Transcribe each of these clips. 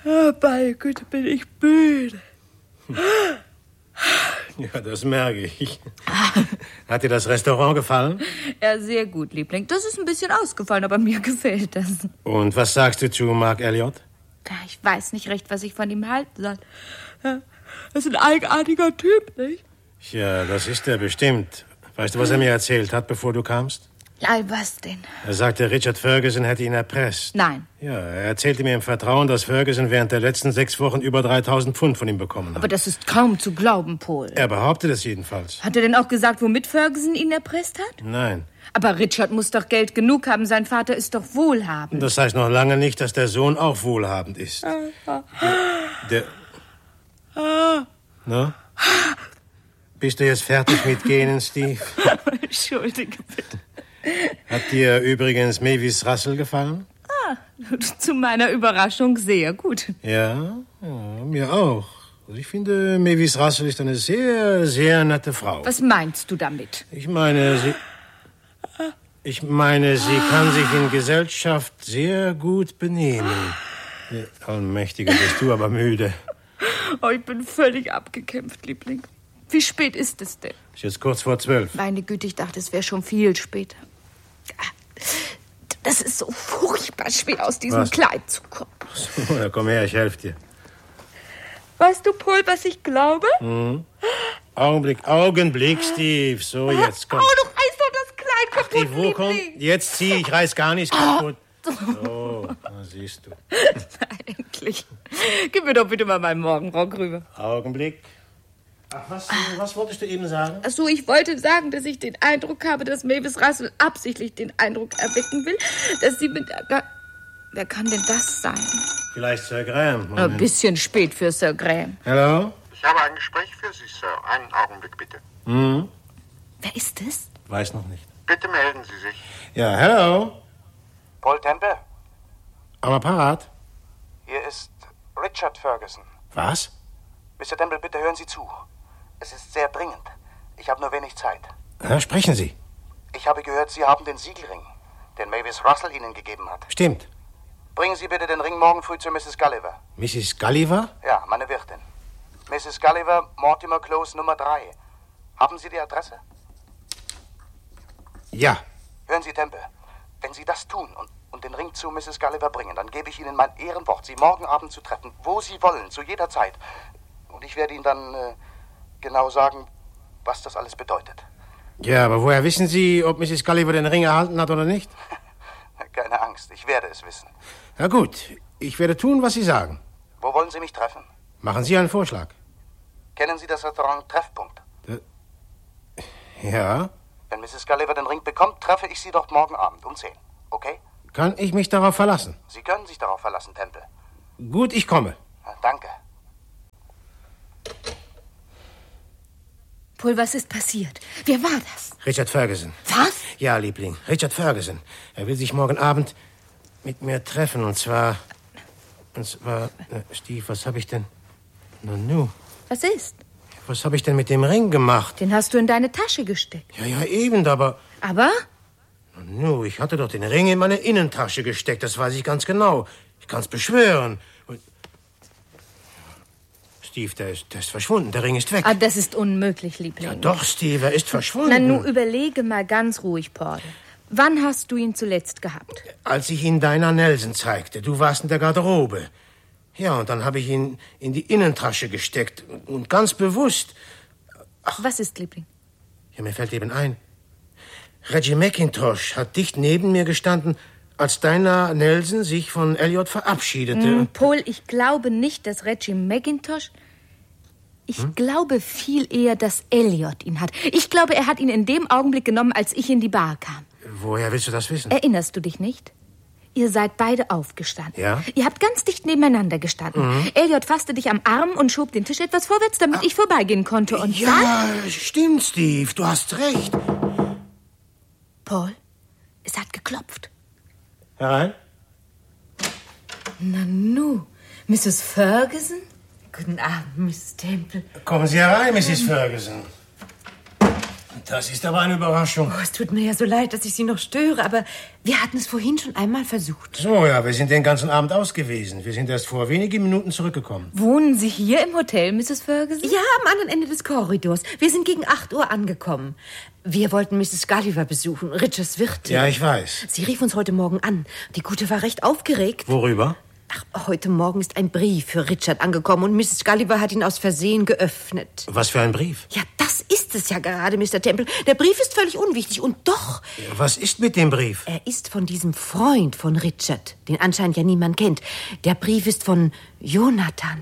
Oh, bei Güte, bin ich müde. Ja, das merke ich. Hat dir das Restaurant gefallen? Ja, sehr gut, Liebling. Das ist ein bisschen ausgefallen, aber mir gefällt das. Und was sagst du zu Mark Elliott? Ja, ich weiß nicht recht, was ich von ihm halten soll. Ja, das ist ein eigenartiger Typ, nicht? Ja, das ist er bestimmt. Weißt du, was er mir erzählt hat, bevor du kamst? Nein, was denn? Er sagte, Richard Ferguson hätte ihn erpresst. Nein. Ja, er erzählte mir im Vertrauen, dass Ferguson während der letzten 6 Wochen über 3.000 Pfund von ihm bekommen hat. Aber das ist kaum zu glauben, Paul. Er behauptet es jedenfalls. Hat er denn auch gesagt, womit Ferguson ihn erpresst hat? Nein. Aber Richard muss doch Geld genug haben. Sein Vater ist doch wohlhabend. Das heißt noch lange nicht, dass der Sohn auch wohlhabend ist. Na? Bist du jetzt fertig mit Gähnen, Steve? Entschuldige bitte. Hat dir übrigens Mavis Russell gefallen? Zu meiner Überraschung sehr gut. Ja, mir auch. Also ich finde, Mavis Russell ist eine sehr, sehr nette Frau. Was meinst du damit? Ich meine, sie kann sich in Gesellschaft sehr gut benehmen. Allmächtiger, bist du aber müde. Oh, ich bin völlig abgekämpft, Liebling. Wie spät ist es denn? Ist jetzt kurz vor 12. Meine Güte, ich dachte, es wäre schon viel später. Das ist so furchtbar schwer, aus diesem Kleid zu kommen. So, ja, komm her, ich helfe dir. Weißt du, Paul, was ich glaube? Augenblick, Steve. So, jetzt komm. Oh, du reißt doch das Kleid kaputt, Steve, wo komm? Jetzt zieh, ich reiß gar nichts kaputt. So, siehst du. Endlich. Gib mir doch bitte mal meinen Morgenrock rüber. Augenblick. Ach, was wolltest du eben sagen? Ach so, ich wollte sagen, dass ich den Eindruck habe, dass Mavis Russell absichtlich den Eindruck erwecken will, dass sie mit... Wer kann denn das sein? Vielleicht Sir Graham. Ein bisschen spät für Sir Graham. Hallo? Ich habe ein Gespräch für Sie, Sir. Einen Augenblick, bitte. Wer ist es? Weiß noch nicht. Bitte melden Sie sich. Ja, hallo? Paul Temple, Am Apparat? hier ist Richard Ferguson. Was? Mr. Temple, bitte hören Sie zu. Es ist sehr dringend. Ich habe nur wenig Zeit. Ja, sprechen Sie. Ich habe gehört, Sie haben den Siegelring, den Mavis Russell Ihnen gegeben hat. Stimmt. Bringen Sie bitte den Ring morgen früh zu Mrs. Gulliver. Mrs. Gulliver? Ja, meine Wirtin. Mrs. Gulliver, Mortimer Close Nummer 3. Haben Sie die Adresse? Ja. Hören Sie, Temple, wenn Sie das tun und den Ring zu Mrs. Gulliver bringen, dann gebe ich Ihnen mein Ehrenwort, Sie morgen Abend zu treffen, wo Sie wollen, zu jeder Zeit. Und ich werde Ihnen dann genau sagen, was das alles bedeutet. Ja, aber woher wissen Sie, ob Mrs. Gulliver den Ring erhalten hat oder nicht? Keine Angst, ich werde es wissen. Na gut, ich werde tun, was Sie sagen. Wo wollen Sie mich treffen? Machen Sie einen Vorschlag. Kennen Sie das Restaurant Treffpunkt? Ja. Wenn Mrs. Gulliver den Ring bekommt, treffe ich Sie dort morgen Abend um 10. Okay? Kann ich mich darauf verlassen? Sie können sich darauf verlassen, Temple. Gut, ich komme. Danke. Paul, was ist passiert? Wer war das? Richard Ferguson. Was? Ja, Liebling, Richard Ferguson. Er will sich morgen Abend mit mir treffen, und zwar... Steve, was habe ich denn... Nanu, Was ist? was habe ich denn mit dem Ring gemacht? Den hast du in deine Tasche gesteckt. Ja, eben, aber... Aber? Nanu, ich hatte doch den Ring in meine Innentasche gesteckt, das weiß ich ganz genau. Ich kann's beschwören. Und Steve, der ist verschwunden, der Ring ist weg. Das ist unmöglich, Liebling. Ja, doch, Steve, er ist verschwunden. Na, nun überlege mal ganz ruhig, Paul. Wann hast du ihn zuletzt gehabt? Als ich ihn Dinah Nelson zeigte. Du warst in der Garderobe. Ja, und dann habe ich ihn in die Innentasche gesteckt. Und ganz bewusst. Was ist, Liebling? Ja, mir fällt eben ein. Reggie McIntosh hat dicht neben mir gestanden, als Dinah Nelson sich von Elliot verabschiedete. Paul, ich glaube nicht, dass Reggie McIntosh... Ich glaube viel eher, dass Elliot ihn hat. Ich glaube, er hat ihn in dem Augenblick genommen, als ich in die Bar kam. Woher willst du das wissen? Erinnerst du dich nicht? Ihr seid beide aufgestanden. Ja? Ihr habt ganz dicht nebeneinander gestanden. Elliot fasste dich am Arm und schob den Tisch etwas vorwärts, damit ich vorbeigehen konnte. Und ja, stimmt, Steve. Du hast recht. Paul, es hat geklopft. Herein? Nanu, Mrs. Ferguson? Guten Abend, Miss Temple. Kommen Sie herein, Mrs. Ferguson. Das ist aber eine Überraschung. Oh, es tut mir ja so leid, dass ich Sie noch störe, aber wir hatten es vorhin schon einmal versucht. So, ja, wir sind den ganzen Abend aus gewesen. Wir sind erst vor wenigen Minuten zurückgekommen. Wohnen Sie hier im Hotel, Mrs. Ferguson? Ja, am anderen Ende des Korridors. Wir sind gegen 8 Uhr angekommen. Wir wollten Mrs. Gulliver besuchen, Richards Wirtin. Ja, ich weiß. Sie rief uns heute Morgen an. Die Gute war recht aufgeregt. Worüber? Ach, heute Morgen ist ein Brief für Richard angekommen und Mrs. Gulliver hat ihn aus Versehen geöffnet. Was für ein Brief? Ja, das ist es ja gerade, Mr. Temple. Der Brief ist völlig unwichtig und doch... Was ist mit dem Brief? Er ist von diesem Freund von Richard, den anscheinend ja niemand kennt. Der Brief ist von Jonathan.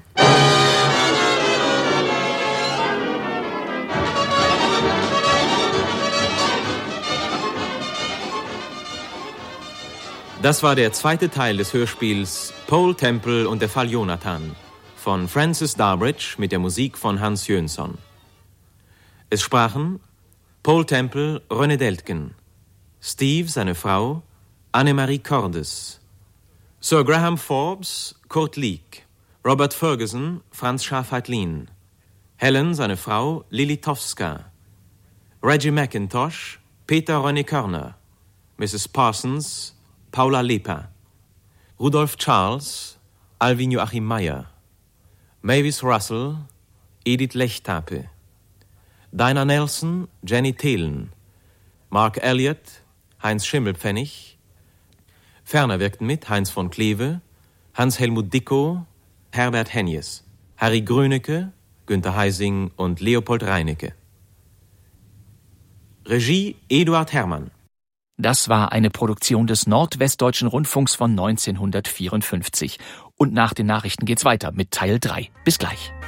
Das war der zweite Teil des Hörspiels Paul Temple und der Fall Jonathan von Francis Darbridge mit der Musik von Hans Jönsson. Es sprachen Paul Temple, René Deltgen, Steve, seine Frau, Annemarie Cordes, Sir Graham Forbes, Kurt Leek, Robert Ferguson, Franz Scharf-Heitlin, Helen, seine Frau, Lili Towska, Reggie McIntosh, Peter René Körner, Mrs. Parsons, Paula Lepa, Rudolf Charles, Alvin Joachim Meyer, Mavis Russell, Edith Lechtape, Dinah Nelson, Jenny Thelen, Mark Elliott, Heinz Schimmelpfennig. Ferner wirkten mit Heinz von Kleve, Hans-Helmut Dickow, Herbert Henjes, Harry Grönecke, Günter Heising und Leopold Reinecke. Regie Eduard Herrmann. Das war eine Produktion des Nordwestdeutschen Rundfunks von 1954. Und nach den Nachrichten geht's weiter mit Teil 3. Bis gleich.